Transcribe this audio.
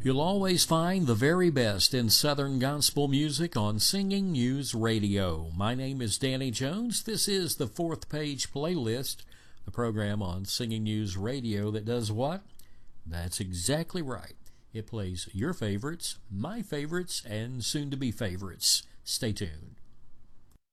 You'll always find the very best in Southern gospel music on Singing News Radio. My name is Danny Jones. This is the Fourth Page Playlist, the program on Singing News Radio that does what? That's exactly right. It plays your favorites, my favorites, and soon-to-be favorites. Stay tuned.